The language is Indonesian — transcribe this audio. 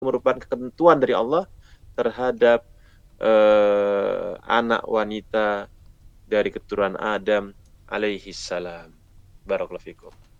merupakan ketentuan dari Allah terhadap anak wanita dari keturunan Adam alaihi salam. Barakallahu fikum.